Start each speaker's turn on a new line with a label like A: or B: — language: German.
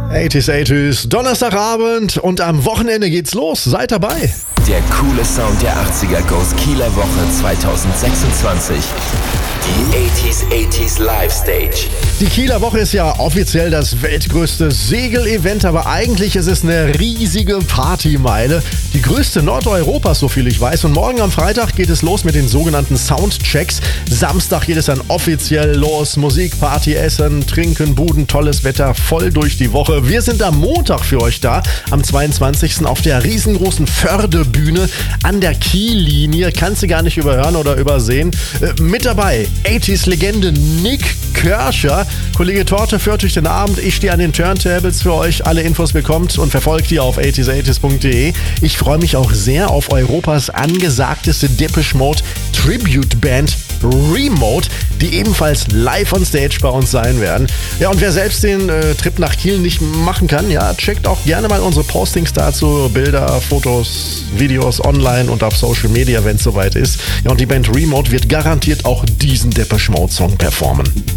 A: 80s, Donnerstagabend und am Wochenende geht's los. Seid dabei.
B: Der coole Sound der 80er goes Kieler Woche 2026. Die 80s Live Stage.
A: Die Kieler Woche ist ja offiziell das weltgrößte Segelevent, aber eigentlich ist es eine riesige Partymeile. Die größte Nordeuropas, so viel ich weiß. Und morgen am Freitag geht es los mit den sogenannten Soundchecks. Samstag geht es dann offiziell los. Musik, Party, Essen, Trinken, Buden, tolles Wetter, voll durch die Woche. Wir sind am Montag für euch da, am 22. auf der riesengroßen Fördebühne an der Kiellinie. Kannst du gar nicht überhören oder übersehen. Mit dabei 80s-Legende Nick Kerscher. Kollege Torte führt durch den Abend. Ich stehe an den Turntables für euch. Alle Infos bekommt und verfolgt ihr auf 80s80s.de. Ich freue mich auch sehr auf Europas angesagteste Depeche Mode Tribute Band Remote, die ebenfalls live on stage bei uns sein werden. Ja, und wer selbst den Trip nach Kiel nicht machen kann, ja, checkt auch gerne mal unsere Postings dazu, Bilder, Fotos, Videos online und auf Social Media, wenn es soweit ist. Ja, und die Band Remote wird garantiert auch diesen Depeche Mode Song performen.